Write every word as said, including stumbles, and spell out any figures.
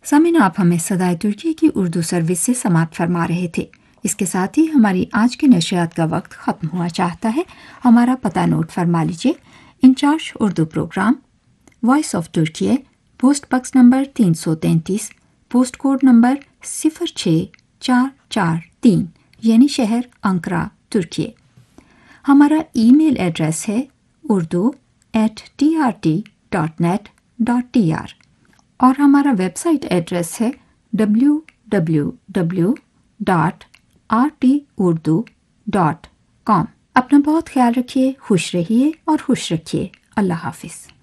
सामिन, आप हमें सदाए तुर्की की उर्दू सर्विस से समाप्त फरमा रहे थे। इसके साथ ही हमारी आज की नशियात का वक्त ख़त्म हुआ चाहता है। हमारा पता नोट फरमा लीजिए। In charge Urdu programme, voice of Turki, post box number तीन सौ तैंतीस, पोस्ट कोड नंबर सिफर छः चार चार तीन, यानी शहर अंकरा, तुर्की। हमारा ईमेल एड्रेस है Urdu at T R T dot net dot T R और हमारा वेबसाइट एड्रेस है W W W dot R T Urdu dot com. अपना बहुत ख्याल रखिए, खुश रहिए और खुश रखिए। अल्लाह हाफिज़।